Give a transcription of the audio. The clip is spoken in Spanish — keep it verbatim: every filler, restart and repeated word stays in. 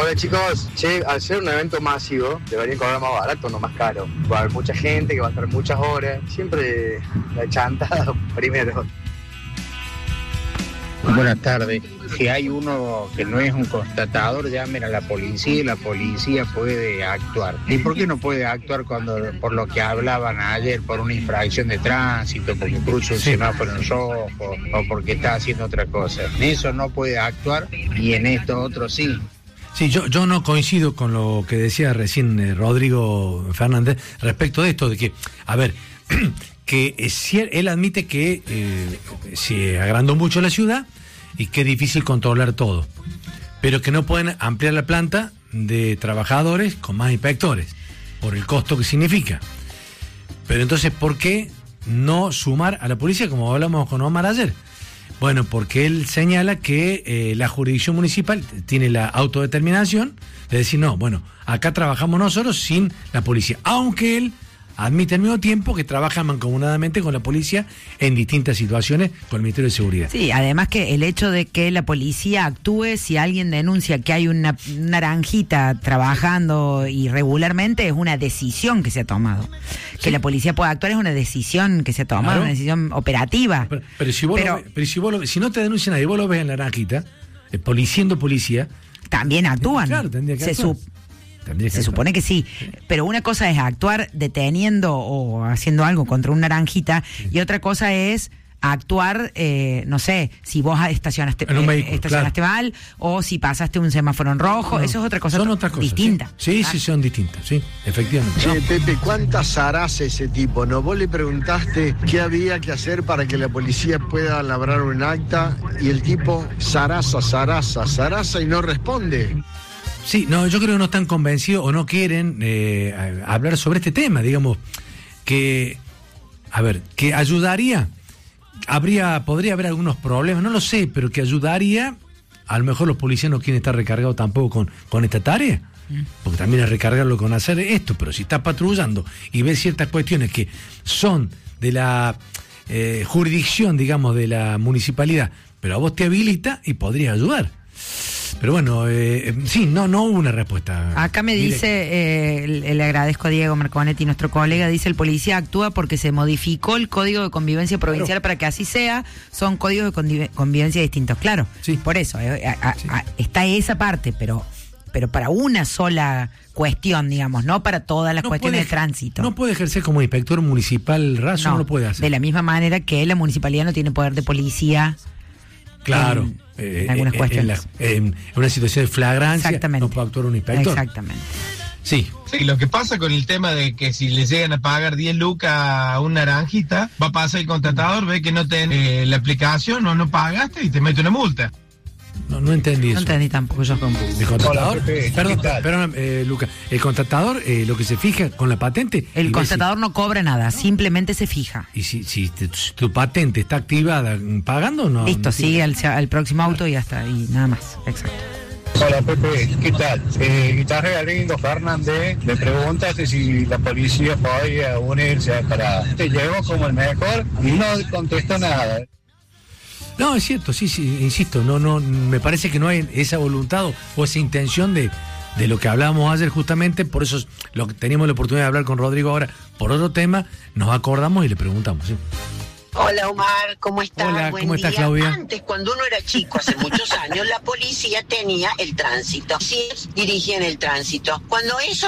Hola chicos, che, al ser un evento masivo, deberían cobrar más barato, no más caro. Va a haber mucha gente que va a estar muchas horas, siempre la chantada primero. Buenas tardes. Si hay uno que no es un constatador, llamen a la policía y la policía puede actuar. ¿Y por qué no puede actuar cuando, por lo que hablaban ayer, por una infracción de tránsito, porque cruza un semáforo en rojo o porque está haciendo otra cosa? En eso no puede actuar y en esto otro sí. Sí, yo, yo no coincido con lo que decía recién eh, Rodrigo Fernández respecto de esto, de que, a ver, que es, él admite que eh, se agrandó mucho la ciudad y que es difícil controlar todo, pero que no pueden ampliar la planta de trabajadores con más inspectores, por el costo que significa. Pero entonces, ¿por qué no sumar a la policía, como hablamos con Omar ayer? Bueno, porque él señala que eh, la jurisdicción municipal tiene la autodeterminación de decir, no, bueno, acá trabajamos nosotros sin la policía, aunque él admite al mismo tiempo que trabaja mancomunadamente con la policía en distintas situaciones con el Ministerio de Seguridad. Sí, además que el hecho de que la policía actúe si alguien denuncia que hay una naranjita trabajando irregularmente es una decisión que se ha tomado. Sí. Que la policía pueda actuar es una decisión que se ha tomado, claro. Una decisión operativa. Pero, pero, si, vos pero, lo, pero si, vos lo, si no te denuncia nadie, vos lo ves en la naranjita, eh, policiendo policía, también actúan. Claro, tendría que se actuar. Su- Se supone que sí, pero una cosa es actuar deteniendo o haciendo algo contra un naranjita y otra cosa es actuar, eh, no sé, si vos estacionaste, en un vehículo, eh, estacionaste claro. mal o si pasaste un semáforo en rojo, no, eso es otra cosa son otras cosas, distinta. Sí, sí, sí, son distintas, sí, efectivamente. Che, no. Pepe, ¿cuánta zaraza ese tipo, no? Vos le preguntaste qué había que hacer para que la policía pueda labrar un acta y el tipo zaraza, zaraza, zaraza y no responde. Sí, no, yo creo que no están convencidos o no quieren eh, hablar sobre este tema, digamos, que, a ver, que ayudaría, habría, podría haber algunos problemas, no lo sé, pero que ayudaría, a lo mejor los policías no quieren estar recargados tampoco con, con esta tarea, porque también es recargarlo con hacer esto, pero si estás patrullando y ves ciertas cuestiones que son de la eh, jurisdicción, digamos, de la municipalidad, pero a vos te habilita y podría ayudar. Pero bueno, eh, sí, no no hubo una respuesta. Acá me directa. dice, eh, le agradezco a Diego Marconetti, nuestro colega, dice el policía actúa porque se modificó el Código de Convivencia Provincial claro. Para que así sea, son códigos de conviv- convivencia distintos. Claro, sí. Por eso, eh, a, a, sí. a, está esa parte, pero pero para una sola cuestión, digamos, no para todas las no cuestiones puede, de tránsito. No puede ejercer como inspector municipal raso, no, no lo puede hacer. De la misma manera que la municipalidad no tiene poder de policía. Claro. En, eh, en algunas eh, cuestiones. En, la, en una situación de flagrancia no puede actuar un inspector. Exactamente. Sí. Sí, lo que pasa con el tema de que si le llegan a pagar diez lucas a un naranjita, va a pasar el contratador, ve que no tenés eh, la aplicación o no pagaste y te mete una multa. No, no entendí eso. No entendí tampoco yo. ¿El contratador? Hola, Pepe, perdón, perdón eh, Luca. El contratador, eh, lo que se fija con la patente... El contratador si... no cobra nada, simplemente se fija. Y si, si te, tu patente está activada, ¿pagando o no? Listo, no sigue al, al próximo auto y hasta y nada más. Exacto. Hola Pepe, ¿qué tal? Eh, Guitarra Galindo Fernández me preguntaste si la policía podía unirse para... Te llegó como el mejor y no contestó nada. No, es cierto, sí, sí, insisto, no, no, me parece que no hay esa voluntad o, o esa intención de, de lo que hablábamos ayer justamente, por eso lo que teníamos la oportunidad de hablar con Rodrigo ahora por otro tema, nos acordamos y le preguntamos, ¿sí? Hola Omar, ¿cómo estás? Hola, Buen ¿cómo día. estás, Claudia? Antes, cuando uno era chico, hace muchos años, la policía tenía el tránsito. Sí, dirigían el tránsito. Cuando eso